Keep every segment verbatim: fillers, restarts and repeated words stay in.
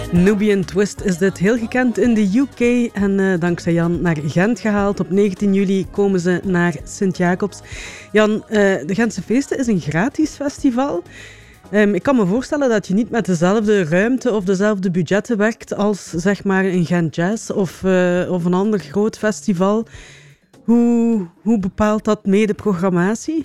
Nubian Twist is dit, heel gekend in de U K en uh, dankzij Jan naar Gent gehaald. Op negentien juli komen ze naar Sint-Jacobs. Jan, uh, de Gentse Feesten is een gratis festival. Um, ik kan me voorstellen dat je niet met dezelfde ruimte of dezelfde budgetten werkt als zeg maar een Gent Jazz of, uh, of een ander groot festival. Hoe, hoe bepaalt dat mee de programmatie?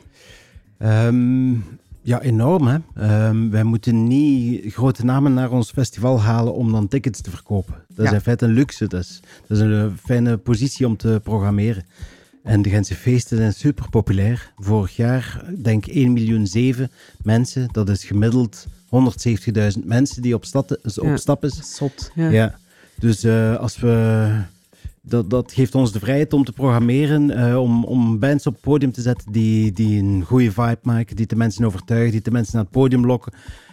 Um, ja, enorm. Hè? Um, wij moeten niet grote namen naar ons festival halen om dan tickets te verkopen. Dat ja. is in feite een luxe. Dat is, dat is een fijne positie om te programmeren. En de Gentse Feesten zijn super populair. Vorig jaar, denk ik, één miljoen zeven mensen. Dat is gemiddeld honderdzeventigduizend mensen die op, stad, op ja, stap is. Zot, ja. ja. Dus uh, als we... Dat, dat geeft ons de vrijheid om te programmeren, uh, om, om bands op het podium te zetten die, die een goede vibe maken, die de mensen overtuigen, die de mensen naar het podium lokken.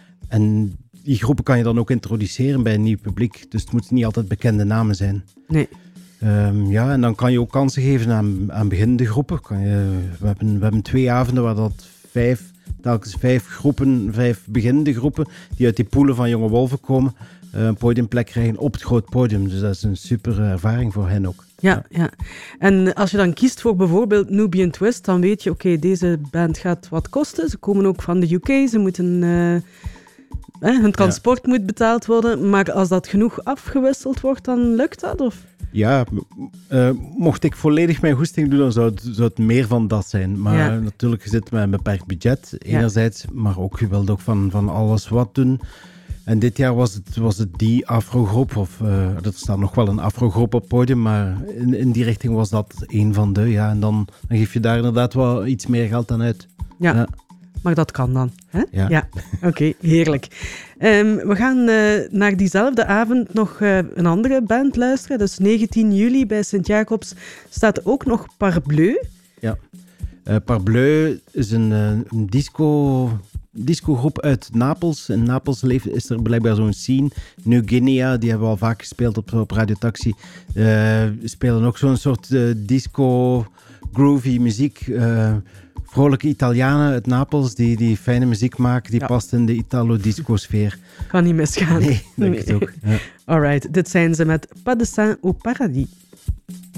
En die groepen kan je dan ook introduceren bij een nieuw publiek. Dus het moeten niet altijd bekende namen zijn. Nee. Um, ja, en dan kan je ook kansen geven aan, aan beginnende groepen. Kan je, we, hebben, we hebben twee avonden waar dat vijf, telkens vijf groepen, vijf beginnende groepen, die uit die poelen van Jonge Wolven komen, een podiumplek krijgen op het groot podium. Dus dat is een super ervaring voor hen ook. Ja, ja. En als je dan kiest voor bijvoorbeeld Nubian Twist, dan weet je, oké, okay, deze band gaat wat kosten. Ze komen ook van de U K, ze moeten... Uh, eh, hun transport ja. moet betaald worden. Maar als dat genoeg afgewisseld wordt, dan lukt dat? Of? Ja, uh, mocht ik volledig mijn goesting doen, dan zou het, zou het meer van dat zijn. Maar ja. natuurlijk, je zit met een beperkt budget, enerzijds. Ja. Maar ook, je wilt ook van, van alles wat doen. En dit jaar was het, was het die afrogroep, of uh, er staat nog wel een afrogroep op het podium, maar in, in die richting was dat een van de, ja. En dan, dan geef je daar inderdaad wel iets meer geld aan uit. Ja, ja. Maar dat kan dan. Hè? Ja. ja. Oké, okay, heerlijk. Um, we gaan uh, naar diezelfde avond nog uh, een andere band luisteren. Dus negentien juli bij Sint-Jacobs staat ook nog Parbleu. Ja, uh, Parbleu is een, uh, een disco... discogroep uit Napels. In Napels leeft, is er blijkbaar zo'n scene. New Guinea, die hebben we al vaak gespeeld op, op Radio Taxi. Uh, spelen ook zo'n soort uh, disco, groovy muziek. Uh, vrolijke Italianen uit Napels die, die fijne muziek maken. Die ja. past in de Italo-disco-sfeer. Kan niet misgaan. Nee, denk nee. ik ook. Ja. Alright, dit zijn ze met Pas de Saint au Paradis.